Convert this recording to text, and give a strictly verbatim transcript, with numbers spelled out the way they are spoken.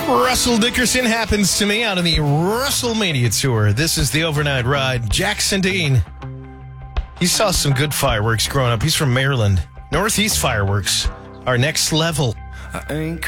Russell Dickerson happens to me out on the WrestleMania tour. This is the overnight ride. Jackson Dean. He saw some good fireworks growing up. He's from Maryland. Northeast fireworks are next level. I ain't